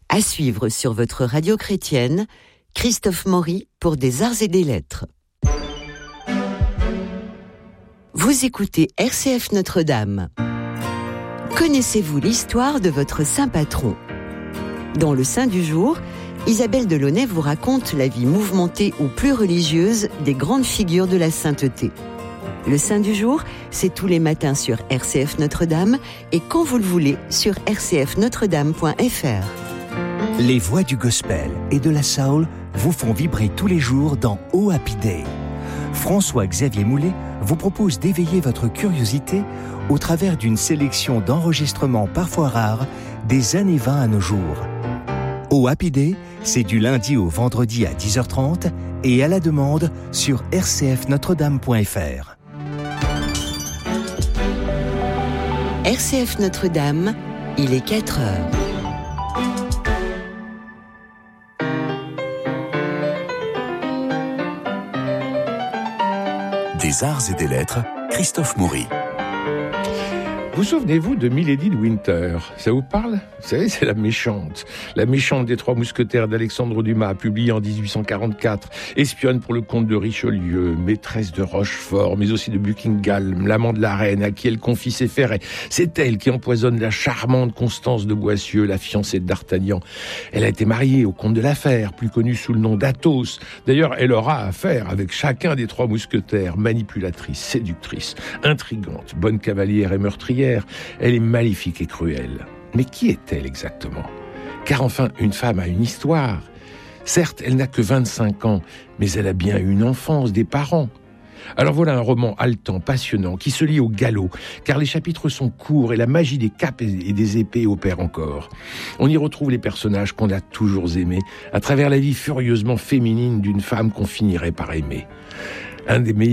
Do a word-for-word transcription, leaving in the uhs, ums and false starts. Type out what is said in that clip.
À suivre sur votre radio chrétienne, Christophe Maury pour des arts et des lettres. Vous écoutez R C F Notre-Dame. Connaissez-vous l'histoire de votre saint patron ? Dans le Saint du jour, Isabelle Delaunay vous raconte la vie mouvementée ou plus religieuse des grandes figures de la sainteté. Le Saint du jour, c'est tous les matins sur R C F Notre-Dame et quand vous le voulez sur r c f notre dame point f r. Les voix du gospel et de la soul vous font vibrer tous les jours dans Oh Happy Day. François-Xavier Moulet vous propose d'éveiller votre curiosité au travers d'une sélection d'enregistrements parfois rares des années vingt à nos jours. Oh Happy Day, c'est du lundi au vendredi à dix heures trente et à la demande sur r c f notre dame point f r. R C F Notre-Dame, il est quatre heures. Des arts et des lettres, Christophe Maury. Vous souvenez-vous de Milady de Winter ? Ça vous parle ? Vous savez, c'est la méchante. La méchante des Trois Mousquetaires d'Alexandre Dumas, publiée en dix-huit cent quarante-quatre. Espionne pour le comte de Richelieu, maîtresse de Rochefort, mais aussi de Buckingham, l'amant de la reine, à qui elle confie ses ferrets. C'est elle qui empoisonne la charmante Constance de Boissieu, la fiancée de D'Artagnan. Elle a été mariée au comte de la Fère, plus connu sous le nom d'Athos. D'ailleurs, elle aura affaire avec chacun des Trois Mousquetaires, manipulatrice, séductrice, intrigante, bonne cavalière et meurtrière. Elle est maléfique et cruelle. Mais qui est-elle exactement ? Car enfin, une femme a une histoire. Certes, elle n'a que vingt-cinq ans, mais elle a bien une enfance, des parents. Alors voilà un roman haletant, passionnant, qui se lit au galop, car les chapitres sont courts et la magie des capes et des épées opère encore. On y retrouve les personnages qu'on a toujours aimés, à travers la vie furieusement féminine d'une femme qu'on finirait par aimer. Un des meilleurs